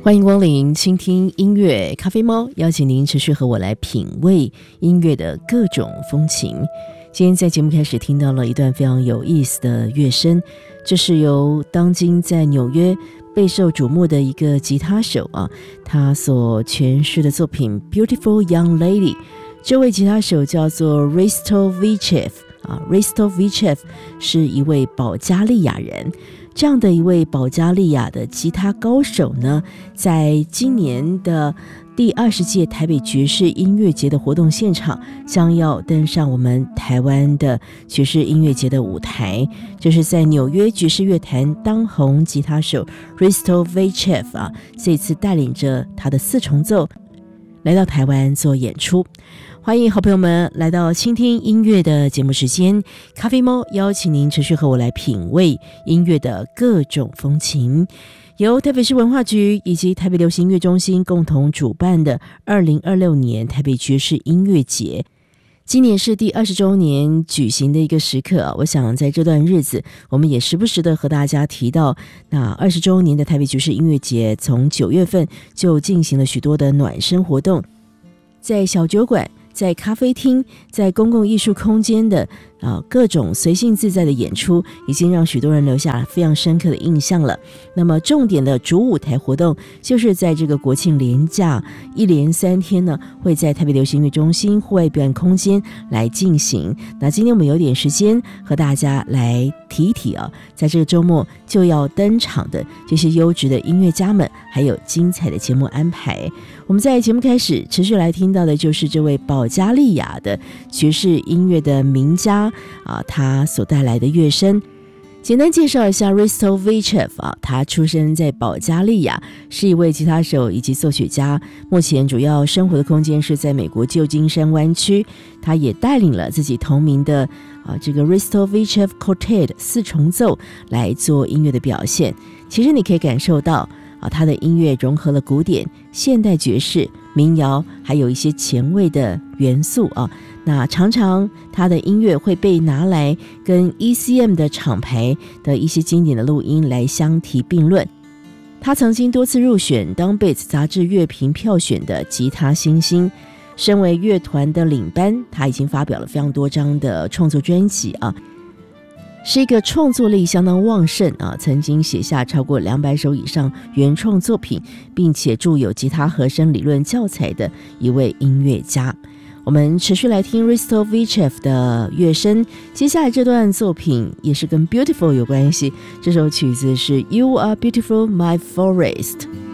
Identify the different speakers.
Speaker 1: 欢迎光临倾听音乐咖啡猫，邀请您持续和我来品味音乐的各种风情。今天在节目开始听到了一段非常有意思的乐声，这是由当今在纽约备受瞩目的一个吉他手他所诠释的作品 Beautiful Young Lady。 这位吉他手叫做 Hristo Vichev Hristo Vichev 是一位保加利亚人。这样的一位保加利亚的吉他高手呢，在今年的第20届台北爵士音乐节的活动现场，将要登上我们台湾的爵士音乐节的舞台。这是在纽约爵士乐坛当红吉他手 Hristo Vichev 这次带领着他的4重奏来到台湾做演出。欢迎好朋友们来到倾听音乐的节目时间，咖啡猫邀请您持续和我来品味音乐的各种风情。由台北市文化局以及台北流行音乐中心共同主办的2026年台北爵士音乐节，今年是第20周年举行的一个时刻我想在这段日子，我们也时不时的和大家提到，那20周年的台北爵士音乐节从9月份就进行了许多的暖身活动，在小酒馆，在咖啡厅，在公共艺术空间的各种随性自在的演出，已经让许多人留下非常深刻的印象了。那么重点的主舞台活动，就是在这个国庆连假一连3天呢，会在台北流行音乐中心户外表演空间来进行。那今天我们有点时间和大家来提一提在这个周末就要登场的这些优质的音乐家们，还有精彩的节目安排。我们在节目开始持续来听到的就是这位保加利亚的爵士音乐的名家他所带来的乐声。简单介绍一下 Hristo Vichev 他出生在保加利亚，是一位吉他手以及作曲家，目前主要生活的空间是在美国旧金山湾区。他也带领了自己同名的这个 Hristo Vichev Quartet 4重奏来做音乐的表现。其实你可以感受到他的音乐融合了古典、现代爵士、民谣，还有一些前卫的元素那常常他的音乐会被拿来跟 ECM 的厂牌的一些经典的录音来相提并论。他曾经多次入选当 Beats 杂志乐评票选的吉他新星。身为乐团的领班，他已经发表了非常多张的创作专辑是一个创作力相当旺盛曾经写下超过200首以上原创作品，并且著有吉他和声理论教材的一位音乐家。我们持续来听 Hristo Vichev 的乐声，接下来这段作品也是跟 Beautiful 有关系，这首曲子是 You Are Beautiful My Forest。